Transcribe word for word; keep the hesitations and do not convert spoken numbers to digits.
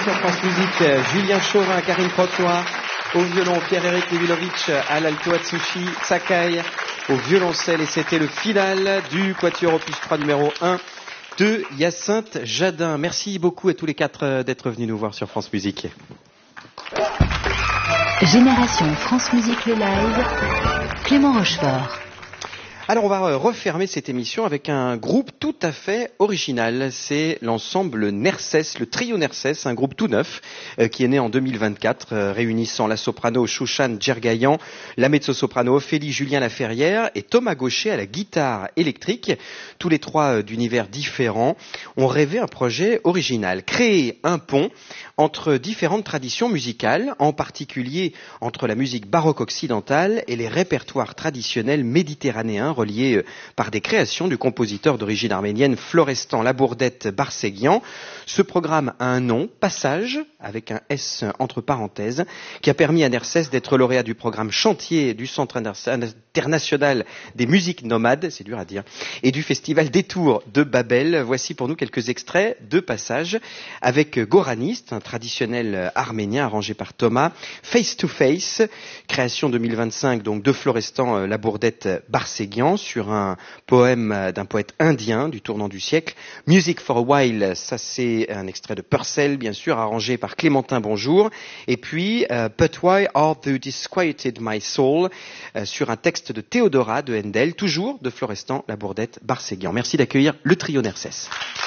sur France Musique, Julien Chauvin, Karine Crotoy, au violon Pierre-Éric Levilovitch, à l'alto Atsushi Sakai, au violoncelle, et c'était le final du Quatuor Opus trois numéro un de Hyacinthe Jadin. Merci beaucoup à tous les quatre d'être venus nous voir sur France Musique. Génération France Musique le live, Clément Rochefort. Alors on va refermer cette émission avec un groupe tout à fait original. C'est l'ensemble Nercès, le trio Nercès, un groupe tout neuf euh, qui est né en deux mille vingt-quatre, euh, réunissant la soprano Chouchane Djergayan, la mezzo-soprano Ophélie Julien Laferrière et Thomas Gaucher à la guitare électrique. Tous les trois euh, d'univers différents ont rêvé un projet original, créer un pont entre différentes traditions musicales, en particulier entre la musique baroque occidentale et les répertoires traditionnels méditerranéens reliés par des créations du compositeur d'origine arménienne Florestan Labourdette Barseguian. Ce programme a un nom, Passage, avec un S entre parenthèses, qui a permis à Nercès d'être lauréat du programme Chantier du Centre international des musiques nomades, c'est dur à dire, et du festival Détour de Babel. Voici pour nous quelques extraits de Passage avec Goraniste, un traditionnel arménien arrangé par Thomas, Face to Face, création deux mille vingt-cinq donc de Florestan Labourdette Barseguian sur un poème d'un poète indien du tournant du siècle. Music for a While, ça c'est un extrait de Purcell, bien sûr, arrangé par Clémentin Bonjour. Et puis uh, But Why Art Thou Disquieted My Soul, uh, sur un texte de Théodora de Handel, toujours de Florestan Labourdette Barseguian. Merci d'accueillir le trio Nercès.